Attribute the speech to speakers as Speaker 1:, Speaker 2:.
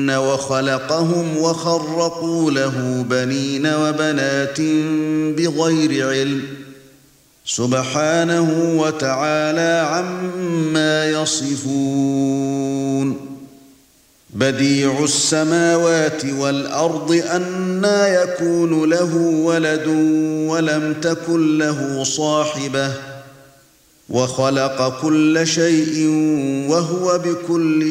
Speaker 1: الجن وخلقهم وخرقوا له بنين وبنات بغير علم سبحانه وتعالى عما يصفون بديع السماوات والأرض أنى يكون له ولد ولم تكن له صاحبة وخلق كل شيء وهو بكل